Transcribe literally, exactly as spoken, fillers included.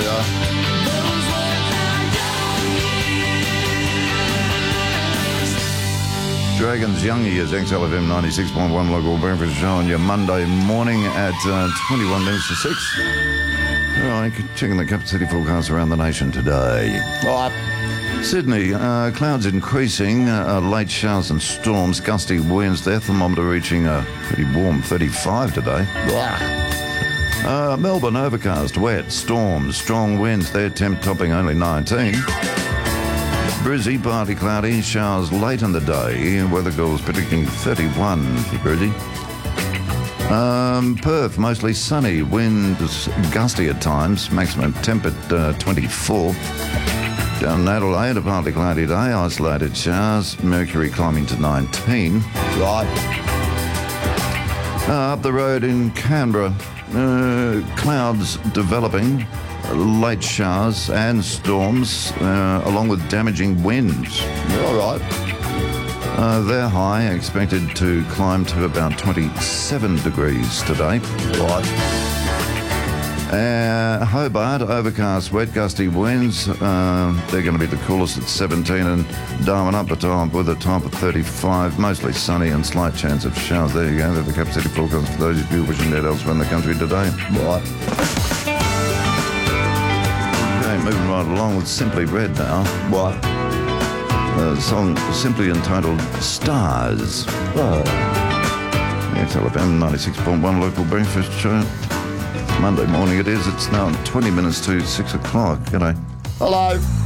yeah. Dragons Young Years, X L F M ninety-six point one local breakfast show on your Monday morning at uh, twenty-one minutes to six. All right, checking the Capital City forecast around the nation today. All right. Sydney, uh, clouds increasing, uh, late showers and storms, gusty winds there, thermometer reaching a pretty warm thirty-five today. Uh, Melbourne, overcast, wet, storms, strong winds there, temp topping only nineteen. Brizzy, partly cloudy, showers late in the day. Weather Girls predicting thirty-one for Brizzy. Um, Perth, mostly sunny, winds gusty at times, maximum temp at uh, twenty-four. Down in Adelaide, a partly cloudy day, isolated showers, mercury climbing to nineteen. Right. Uh, up the road in Canberra, uh, clouds developing. Late showers and storms, uh, along with damaging winds. All right. Uh, their high expected to climb to about twenty-seven degrees today. Right. Uh, Hobart, overcast, wet, gusty winds. Uh, they're going to be the coolest at seventeen, and Darwin up the top with a top of thirty-five. Mostly sunny and slight chance of showers. There you go. They're the Capital City forecast for those of you wishing that elsewhere in the country today. Right. Moving right along with Simply Red now. What? A song simply entitled Stars. Oh. X L F M ninety-six point one local breakfast show. Monday morning it is. It's now twenty minutes to six o'clock. G'day. Hello.